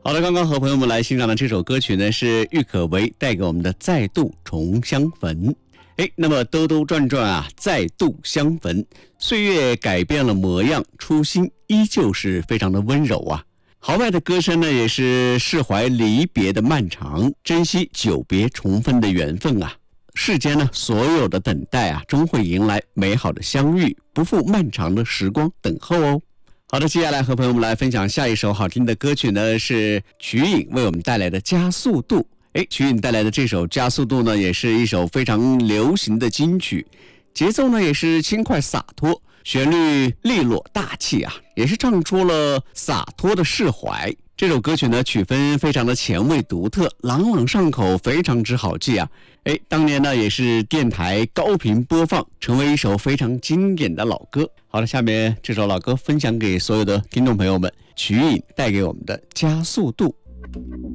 好的，刚刚和朋友们来欣赏的这首歌曲呢，是郁可唯带给我们的《再度重相逢》。那么兜兜转转啊，再度相逢，岁月改变了模样，初心依旧是非常的温柔啊。豪迈的歌声呢，也是释怀离别的漫长，珍惜久别重逢的缘分啊。世间呢，所有的等待啊，终会迎来美好的相遇，不负漫长的时光等候哦。好的，接下来和朋友们来分享下一首好听的歌曲呢，是瞿颖为我们带来的《加速度》。瞿颖带来的这首《加速度》呢，也是一首非常流行的金曲，节奏呢也是轻快洒脱，旋律利落大气啊，也是唱出了洒脱的释怀。这首歌曲呢，曲风非常的前卫独特，朗朗上口，非常之好记啊。当年呢也是电台高频播放，成为一首非常经典的老歌。好了，下面这首老歌分享给所有的听众朋友们，瞿颖带给我们的《加速度》。